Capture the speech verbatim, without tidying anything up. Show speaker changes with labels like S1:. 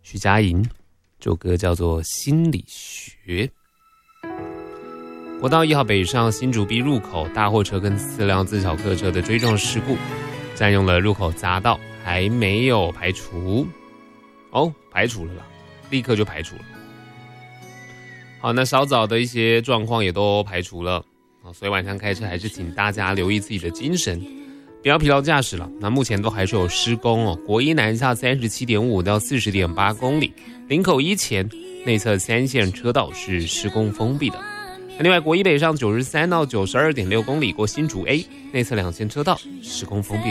S1: 徐佳莹，这首歌叫做《心理学》。国道一号北上新竹 B 入口，大货车跟四辆自小客车的追撞事故，占用了入口匝道，还没有排除。哦，排除了啦，立刻就排除了。好，那稍早的一些状况也都排除了，所以晚上开车还是请大家留意自己的精神，不要疲劳驾驶了。那目前都还是有施工哦，国一南下 三十七点五 到 四十点八 公里，林口一前内侧三线车道是施工封闭的。另外国一北上九十三到九十二点六 公里过新竹 A 内侧两线车道施工封闭。